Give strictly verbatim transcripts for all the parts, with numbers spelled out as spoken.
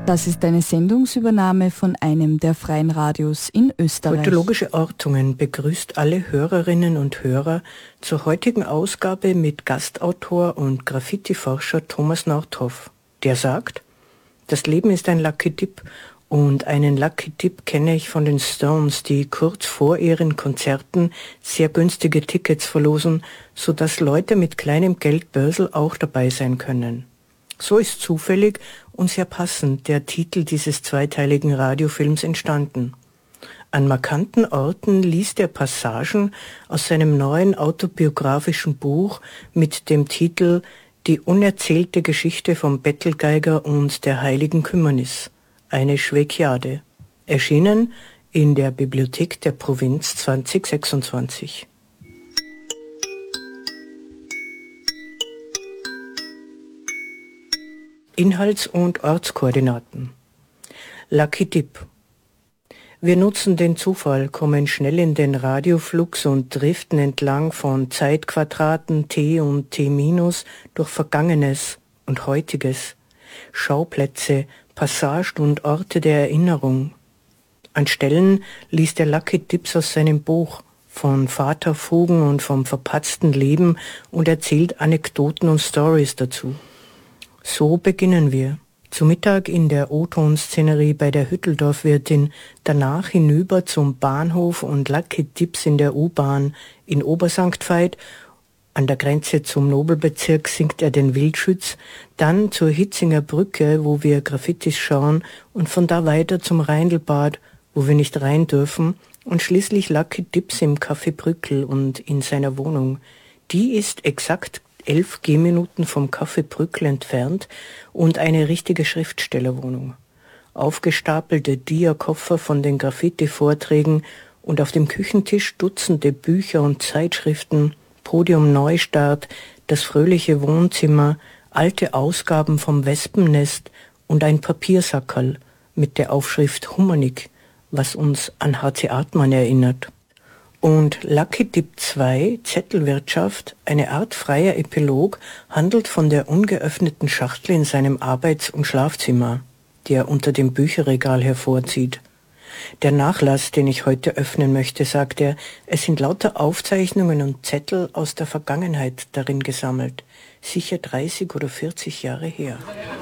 Das ist eine Sendungsübernahme von einem der freien Radios in Österreich. Poetologische Ortungen begrüßt alle Hörerinnen und Hörer zur heutigen Ausgabe mit Gastautor und Graffiti-Forscher Thomas Nordhoff. Der sagt, das Leben ist ein Lucky Dip und einen Lucky Dip kenne ich von den Stones, die kurz vor ihren Konzerten sehr günstige Tickets verlosen, sodass Leute mit kleinem Geldbörsel auch dabei sein können. So ist zufällig und sehr passend der Titel dieses zweiteiligen Radiofilms entstanden. An markanten Orten liest er Passagen aus seinem neuen autobiografischen Buch mit dem Titel Die unerzählte Geschichte vom Bettelgeiger und der heiligen Kümmernis, eine Schwächiade, erschienen in der Bibliothek der Provinz zwanzig sechsundzwanzig. Inhalts- und Ortskoordinaten. Lucky Dip. Wir nutzen den Zufall, kommen schnell in den Radioflux und driften entlang von Zeitquadraten T und T minus durch Vergangenes und Heutiges, Schauplätze, Passagen und Orte der Erinnerung. An Stellen liest er Lucky Dips aus seinem Buch von Vaterfugen und vom verpatzten Leben und erzählt Anekdoten und Stories dazu. So beginnen wir. Zu Mittag in der O-Ton-Szenerie bei der Hütteldorf-Wirtin, danach hinüber zum Bahnhof und Lucky Dips in der U-Bahn in Obersankt Veit. An der Grenze zum Nobelbezirk singt er den Wildschütz, dann zur Hitzinger Brücke, wo wir Graffitis schauen und von da weiter zum Rheindelbad, wo wir nicht rein dürfen und schließlich Lucky Dips im Café Brückl und in seiner Wohnung. Die ist exakt elf Gehminuten vom Café Brückl entfernt und eine richtige Schriftstellerwohnung. Aufgestapelte Dia-Koffer von den Graffiti-Vorträgen und auf dem Küchentisch Dutzende Bücher und Zeitschriften, Podium Neustart, das fröhliche Wohnzimmer, alte Ausgaben vom Wespennest und ein Papiersackerl mit der Aufschrift Humanik, was uns an H C Artmann erinnert. Und Lucky Dip zwei, Zettelwirtschaft, eine Art freier Epilog, handelt von der ungeöffneten Schachtel in seinem Arbeits- und Schlafzimmer, die er unter dem Bücherregal hervorzieht. Der Nachlass, den ich heute öffnen möchte, sagt er, es sind lauter Aufzeichnungen und Zettel aus der Vergangenheit darin gesammelt, sicher dreißig oder vierzig Jahre her.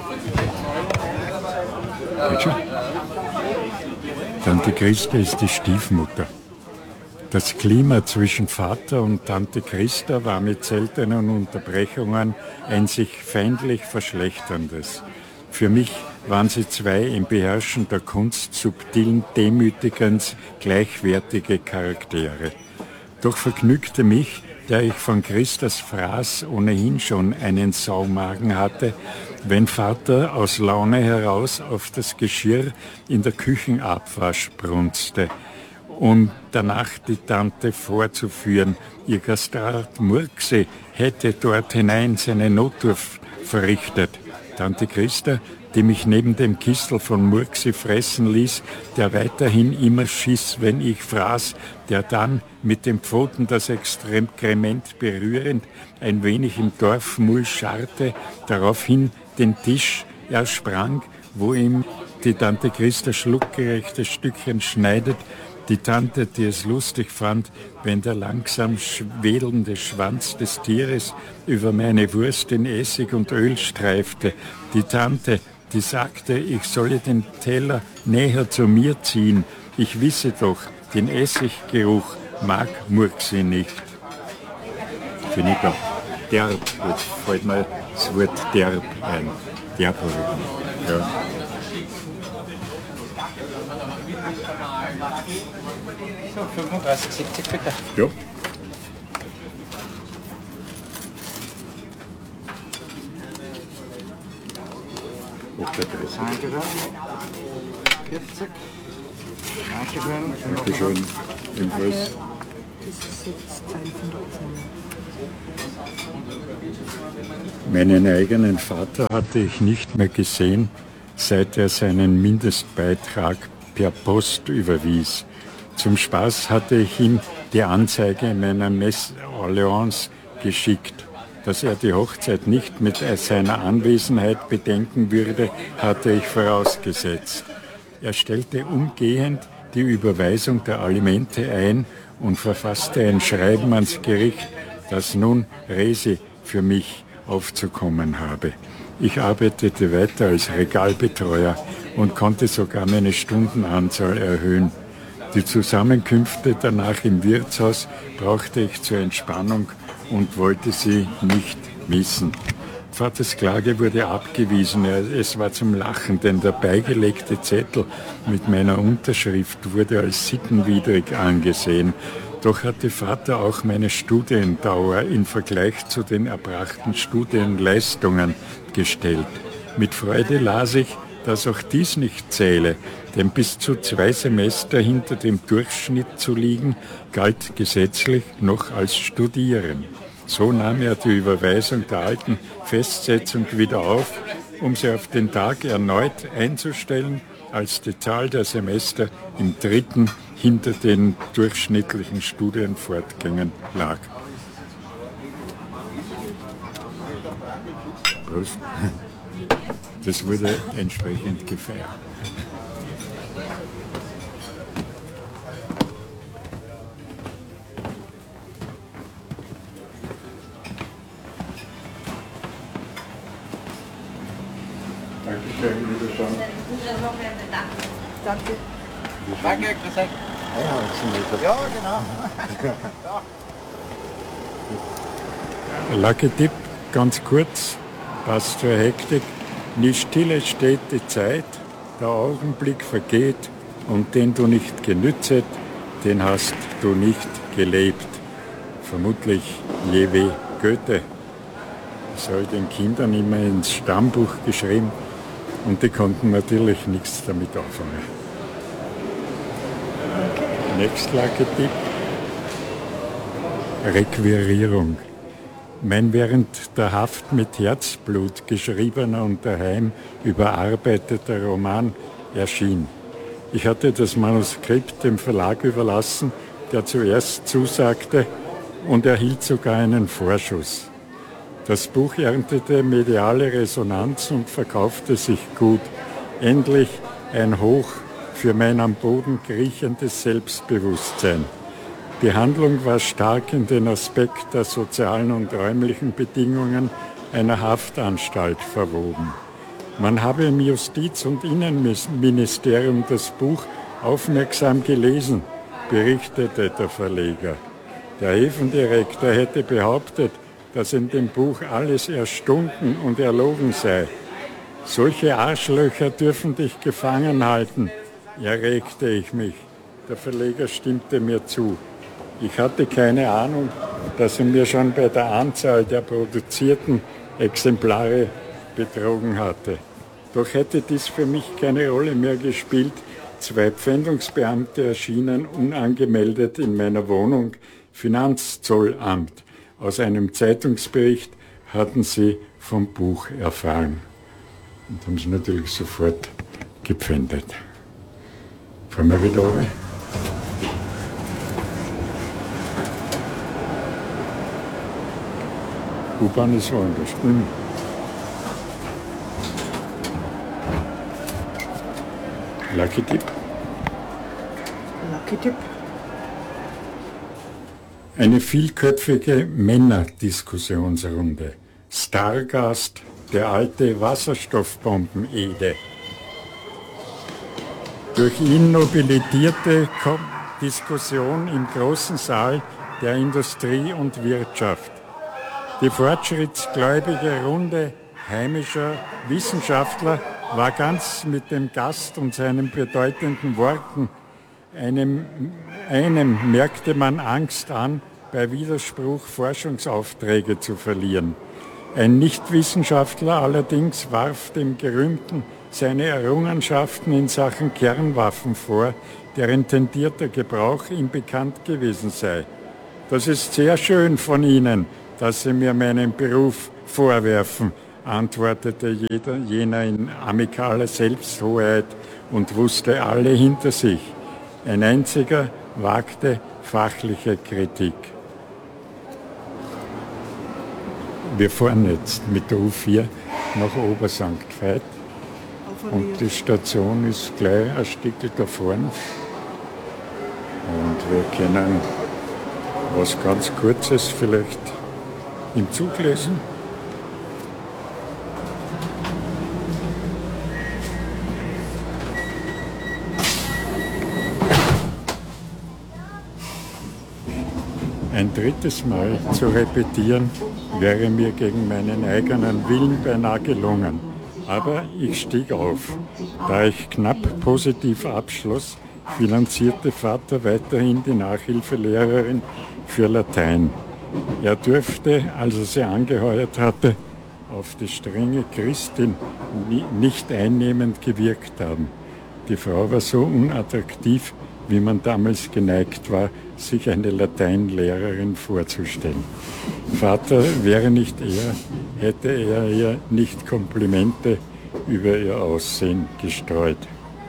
Tante Christa ist die Stiefmutter. Das Klima zwischen Vater und Tante Christa war mit seltenen Unterbrechungen ein sich feindlich verschlechterndes. Für mich waren sie zwei im Beherrschen der Kunst subtilen Demütigens gleichwertige Charaktere. Doch vergnügte mich, der ich von Christas Fraß ohnehin schon einen Saumagen hatte, wenn Vater aus Laune heraus auf das Geschirr in der Küchenabwasch brunzte, um danach die Tante vorzuführen. Ihr Gastrat Murksi hätte dort hinein seine Nottour verrichtet. Tante Christa, die mich neben dem Kistel von Murksi fressen ließ, der weiterhin immer schiss, wenn ich fraß, der dann mit den Pfoten das Exkrement berührend ein wenig im Dorfmull scharrte, daraufhin den Tisch ersprang, wo ihm die Tante Christa schluckgerechte Stückchen schneidet, die Tante, die es lustig fand, wenn der langsam schwelende Schwanz des Tieres über meine Wurst in Essig und Öl streifte. Die Tante, die sagte, ich solle den Teller näher zu mir ziehen. Ich wisse doch, den Essiggeruch mag Murksi nicht. Finito. Derb, jetzt fällt mir das Wort derb ein. Derb, ja. So, fünfunddreißig, siebzig bitte. Ja. Danke schön. vierzig. Danke schön. Danke schön. Ebenfalls. Das ist jetzt Teil von der Aufnahme. Meinen eigenen Vater hatte ich nicht mehr gesehen, seit er seinen Mindestbeitrag per Post überwies. Zum Spaß hatte ich ihm die Anzeige meiner Messe Orleans geschickt. Dass er die Hochzeit nicht mit seiner Anwesenheit bedenken würde, hatte ich vorausgesetzt. Er stellte umgehend die Überweisung der Alimente ein und verfasste ein Schreiben ans Gericht, dass nun Resi für mich aufzukommen habe. Ich arbeitete weiter als Regalbetreuer und konnte sogar meine Stundenanzahl erhöhen. Die Zusammenkünfte danach im Wirtshaus brauchte ich zur Entspannung und wollte sie nicht missen. Vaters Klage wurde abgewiesen. Es war zum Lachen, denn der beigelegte Zettel mit meiner Unterschrift wurde als sittenwidrig angesehen. Doch hatte Vater auch meine Studiendauer im Vergleich zu den erbrachten Studienleistungen gestellt. Mit Freude las ich, dass auch dies nicht zähle, denn bis zu zwei Semester hinter dem Durchschnitt zu liegen, galt gesetzlich noch als Studieren. So nahm er die Überweisung der alten Festsetzung wieder auf, um sie auf den Tag erneut einzustellen, als die Zahl der Semester im dritten hinter den durchschnittlichen Studienfortgängen lag. Prost. Das wurde entsprechend gefeiert. Dankeschön, wiederschauen. Danke. Danke, grüß euch. Ja, genau. Lucky Tipp, ganz kurz, passt zur Hektik. Nie stille steht die Zeit, der Augenblick vergeht und den du nicht genützet, den hast du nicht gelebt. Vermutlich J W Goethe. Das habe ich den Kindern immer ins Stammbuch geschrieben und die konnten natürlich nichts damit anfangen. Next Lucky Tipp. Requirierung. Mein während der Haft mit Herzblut geschriebener und daheim überarbeiteter Roman erschien. Ich hatte das Manuskript dem Verlag überlassen, der zuerst zusagte und erhielt sogar einen Vorschuss. Das Buch erntete mediale Resonanz und verkaufte sich gut. Endlich ein Hoch für mein am Boden kriechendes Selbstbewusstsein. Die Handlung war stark in den Aspekt der sozialen und räumlichen Bedingungen einer Haftanstalt verwoben. Man habe im Justiz- und Innenministerium das Buch aufmerksam gelesen, berichtete der Verleger. Der Häfendirektor hätte behauptet, dass in dem Buch alles erstunden und erlogen sei. Solche Arschlöcher dürfen dich gefangen halten, erregte ich mich. Der Verleger stimmte mir zu. Ich hatte keine Ahnung, dass er mir schon bei der Anzahl der produzierten Exemplare betrogen hatte. Doch hätte dies für mich keine Rolle mehr gespielt. Zwei Pfändungsbeamte erschienen unangemeldet in meiner Wohnung, Finanzzollamt. Aus einem Zeitungsbericht hatten sie vom Buch erfahren und haben sie natürlich sofort gepfändet. Fahren wir wieder runter. U-Bahn ist woanders. Mhm. Lucky Tipp. Lucky Tipp. Eine vielköpfige Männerdiskussionsrunde. Stargast, der alte Wasserstoffbomben-Ede. Durch ihn nobilitierte Diskussion im großen Saal der Industrie und Wirtschaft. Die fortschrittsgläubige Runde heimischer Wissenschaftler war ganz mit dem Gast und seinen bedeutenden Worten. Einem, einem merkte man Angst an, bei Widerspruch Forschungsaufträge zu verlieren. Ein Nichtwissenschaftler allerdings warf dem Gerühmten seine Errungenschaften in Sachen Kernwaffen vor, deren tendierter Gebrauch ihm bekannt gewesen sei. Das ist sehr schön von Ihnen, dass Sie mir meinen Beruf vorwerfen, antwortete jeder, jener in amikaler Selbsthoheit und wusste alle hinter sich. Ein einziger wagte fachliche Kritik. Wir fahren jetzt mit der U vier nach Obersankt Veit und die Station ist gleich ein Stück da vorne. Und wir können was ganz Kurzes vielleicht im Zug lesen. Ein drittes Mal zu repetieren, wäre mir gegen meinen eigenen Willen beinahe gelungen. Aber ich stieg auf. Da ich knapp positiv abschloss, finanzierte Vater weiterhin die Nachhilfelehrerin für Latein. Er dürfte, als er sie angeheuert hatte, auf die strenge Christin nicht einnehmend gewirkt haben. Die Frau war so unattraktiv, wie man damals geneigt war, sich eine Lateinlehrerin vorzustellen. Vater wäre nicht er, hätte er ihr nicht Komplimente über ihr Aussehen gestreut.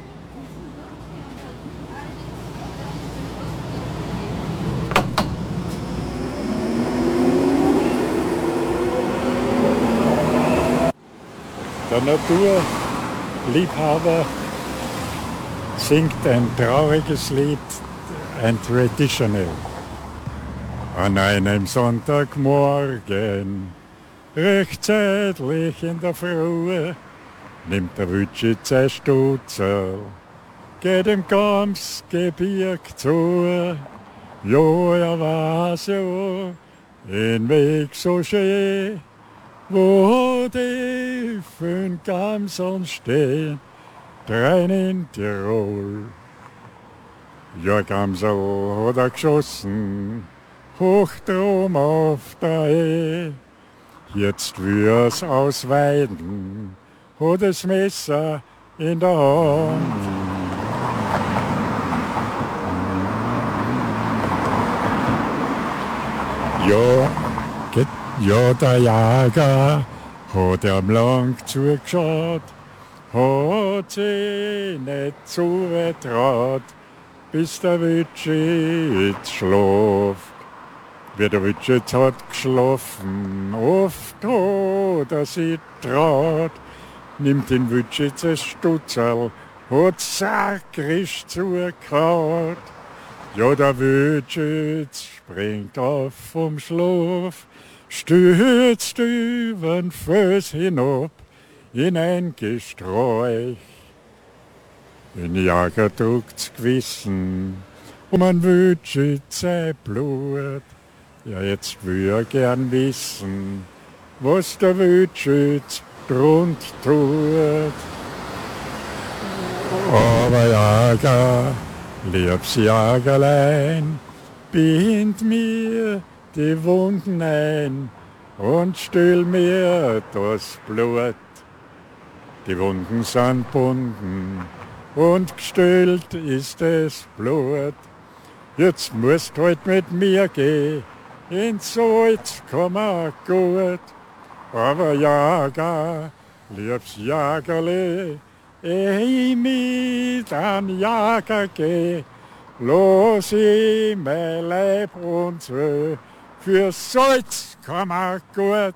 Der Naturliebhaber singt ein trauriges Lied, ein Traditional. An einem Sonntagmorgen, rechtzeitig in der Früh, nimmt der Wütschitz sein Stutzel, geht im Kamsgebirg zu. Jo, er weiß ja, den Weg so schön, wo die fünf Gamseln stehen, drein in Tirol. Ja, Gamsel hat er geschossen, hoch drum auf der Ehe. Jetzt wir's ausweiden, hat das Messer in der Hand. Ja, geht, ja, der Jäger hat ihm lang zugeschaut, hat sie nicht zugetraut, bis der Witschitz schläft. Wie der Witschitz hat geschlafen, oft hat er sich traut, nimmt den Witschitz ein Stutzel, hat sakrisch zugekraut. Ja, der Witschitz springt auf vom Schlaf, stürzt übern Fuß hinab in ein Gesträuch. Den Jäger druckt's Gewissen um ein Witschitz sein Blut. Ja, jetzt will er gern wissen, was der Witschitz drund tut. Aber Jäger, liebs Jägerlein, bind mir die Wunden ein und still mir das Blut. Die Wunden sind bunden und gestillt ist das Blut. Jetzt musst halt mit mir gehen, ins Salz komm auch gut. Aber Jäger, liebs Jägerle, ehe ich mit an Jäger geh, los ich mein Leib und so, für Salz komm auch gut.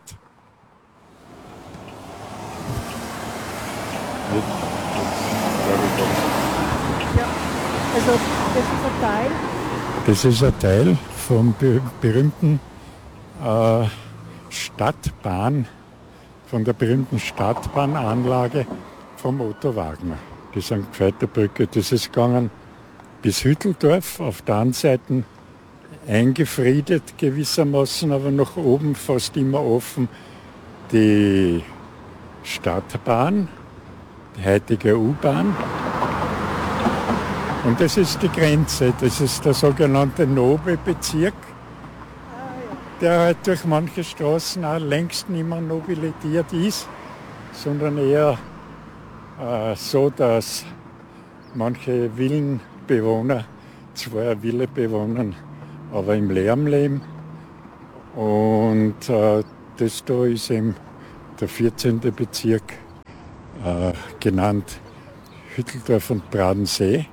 Ja, also das ist ein Teil. Das ist ein Teil vom berühmten äh, Stadtbahn, von der berühmten Stadtbahnanlage vom Otto Wagner. Die Sankt Veiter Brücke, das ist gegangen bis Hütteldorf, auf der einen Seite eingefriedet gewissermaßen, aber nach oben fast immer offen die Stadtbahn, die heutige U-Bahn. Und das ist die Grenze, das ist der sogenannte Nobelbezirk, der halt durch manche Straßen auch längst nicht mehr nobilitiert ist, sondern eher äh, so, dass manche Villenbewohner zwar eine Villa bewohnen, aber im Lärm leben. Und äh, das da ist eben der vierzehnte Bezirk, äh, genannt Hütteldorf und Bradensee.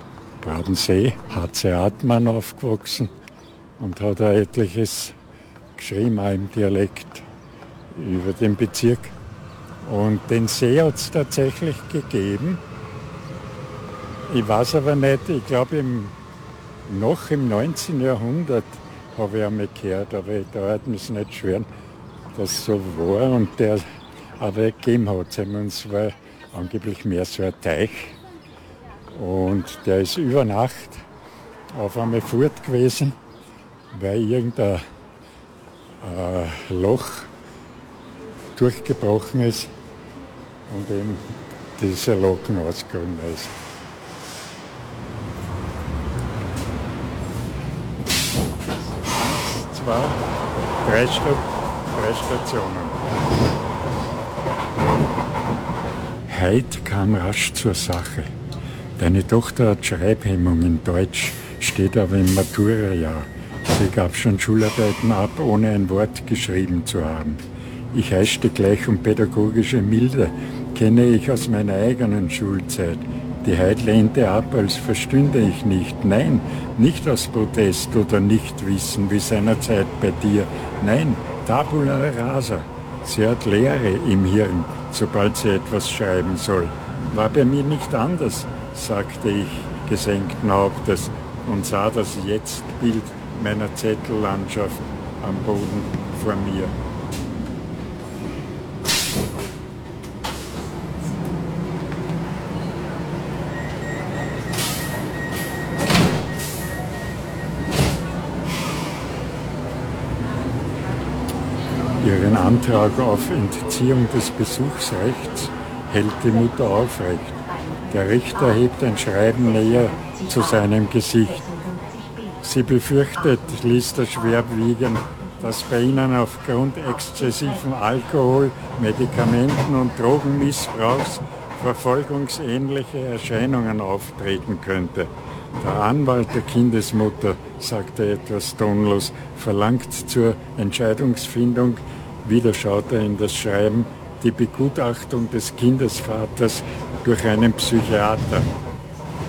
Bradensee, H C Hartmann aufgewachsen und hat ein etliches geschrieben, auch im Dialekt über den Bezirk. Und den See hat es tatsächlich gegeben. Ich weiß aber nicht, ich glaube im, noch im neunzehnten Jahrhundert habe ich einmal gehört, aber da hat mir es nicht schwören, dass es so war und der aber gegeben hat. Und es war angeblich mehr so ein Teich und der ist über Nacht auf einmal fort gewesen, weil irgendein äh, Loch durchgebrochen ist und eben dieser Locken ausgegangen ist. Eins, zwei, drei, Sta- drei Stationen. Heid kam rasch zur Sache. Deine Tochter hat Schreibhemmung in Deutsch, steht aber im Maturajahr. Sie gab schon Schularbeiten ab, ohne ein Wort geschrieben zu haben. Ich heischte gleich um pädagogische Milde, kenne ich aus meiner eigenen Schulzeit. Die Heid lehnte ab, als verstünde ich nicht. Nein, nicht aus Protest oder Nichtwissen wie seinerzeit bei dir. Nein, tabula rasa. Sie hat Leere im Hirn, sobald sie etwas schreiben soll. War bei mir nicht anders, sagte ich gesenkten Hauptes und sah das Jetzt-Bild meiner Zettellandschaft am Boden vor mir. Ihren Antrag auf Entziehung des Besuchsrechts hält die Mutter aufrecht. Der Richter hebt ein Schreiben näher zu seinem Gesicht. Sie befürchtet, liest er schwerwiegend, dass bei Ihnen aufgrund exzessiven Alkohol-, Medikamenten- und Drogenmissbrauchs verfolgungsähnliche Erscheinungen auftreten könnte. Der Anwalt der Kindesmutter, sagte etwas tonlos, verlangt zur Entscheidungsfindung, wieder schaut er in das Schreiben, die Begutachtung des Kindesvaters durch einen Psychiater.